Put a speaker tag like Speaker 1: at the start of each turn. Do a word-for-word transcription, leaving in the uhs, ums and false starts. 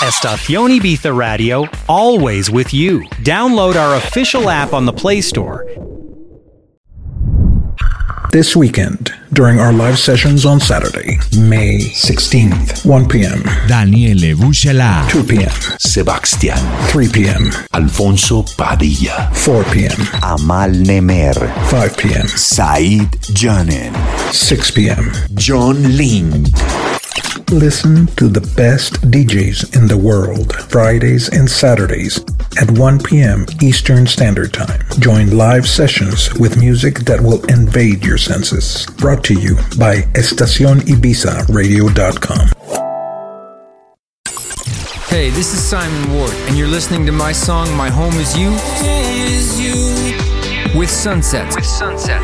Speaker 1: Estación Ibiza Radio, always with you. Download our official app on the Play Store.
Speaker 2: This weekend, during our live sessions on Saturday, May sixteenth, one p.m.
Speaker 3: Daniele Buscela.
Speaker 2: two p.m.
Speaker 4: Sebastián.
Speaker 2: three p.m.
Speaker 4: Alfonso Padilla.
Speaker 2: four p.m.
Speaker 5: Amal Nemer.
Speaker 2: five p.m.
Speaker 4: Said Janen.
Speaker 2: six p.m.
Speaker 4: John Lind.
Speaker 2: Listen to the best D Js in the world, Fridays and Saturdays at one p.m. Eastern Standard Time. Join live sessions with music that will invade your senses. Brought to you by Estación Ibiza Radio dot com.
Speaker 6: Hey, this is Simon Ward, and you're listening to my song, My Home Is You, with Sunset. With Sunset.